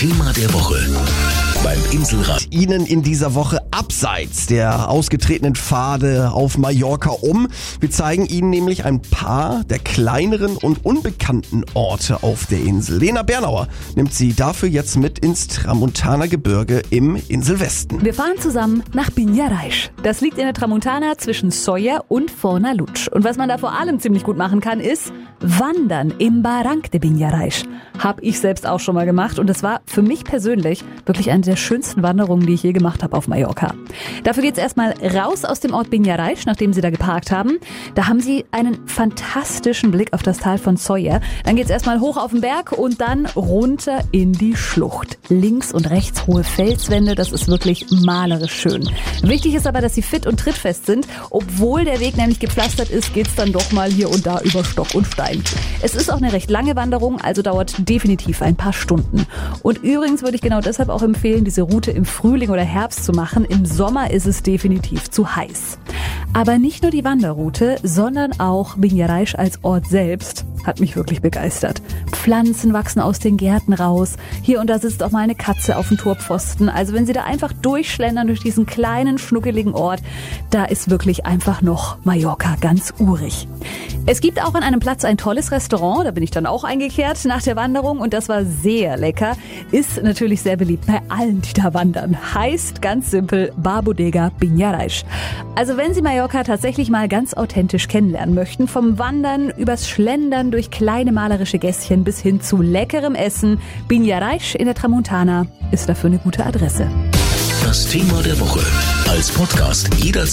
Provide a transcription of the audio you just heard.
Thema der Woche beim Inselradio. Ihnen in dieser Woche abseits der ausgetretenen Pfade auf Mallorca um. Wir zeigen Ihnen nämlich ein paar der kleineren und unbekannten Orte auf der Insel. Lena Bernauer nimmt Sie dafür jetzt mit ins Tramontana Gebirge im Inselwesten. Wir fahren zusammen nach Binjaraisch. Das liegt in der Tramontana zwischen Sóller und Fornalutsch. Und was man da vor allem ziemlich gut machen kann, ist Wandern im Barranc de Binjaraisch. Hab ich selbst auch schon mal gemacht und es war für mich persönlich wirklich eine der schönsten Wanderungen, die ich je gemacht habe auf Mallorca. Dafür geht's erstmal raus aus dem Ort Binjaraisch, nachdem Sie da geparkt haben. Da haben Sie einen fantastischen Blick auf das Tal von Sóller. Dann geht's erstmal hoch auf den Berg und dann runter in die Schlucht. Links und rechts hohe Felswände, das ist wirklich malerisch schön. Wichtig ist aber, dass Sie fit und trittfest sind. Obwohl der Weg nämlich gepflastert ist, geht's dann doch mal hier und da über Stock und Stein. Es ist auch eine recht lange Wanderung, also dauert definitiv ein paar Stunden. Und übrigens würde ich genau deshalb auch empfehlen, diese Route im Frühling oder Herbst zu machen. Im Sommer ist es definitiv zu heiß. Aber nicht nur die Wanderroute, sondern auch Binjaraisch als Ort selbst hat mich wirklich begeistert. Pflanzen wachsen aus den Gärten raus. Hier und da sitzt auch mal eine Katze auf dem Torpfosten. Also wenn Sie da einfach durchschlendern durch diesen kleinen, schnuckeligen Ort, da ist wirklich einfach noch Mallorca ganz urig. Es gibt auch an einem Platz ein tolles Restaurant, da bin ich dann auch eingekehrt nach der Wanderung und das war sehr lecker. Ist natürlich sehr beliebt bei allen, die da wandern. Heißt ganz simpel Bar Bodega Binjaraisch. Also wenn Sie Mallorca tatsächlich mal ganz authentisch kennenlernen möchten, vom Wandern übers Schlendern durch kleine malerische Gässchen bis hin zu leckerem Essen, Binjaraisch in der Tramontana ist dafür eine gute Adresse. Das Thema der Woche als Podcast jederzeit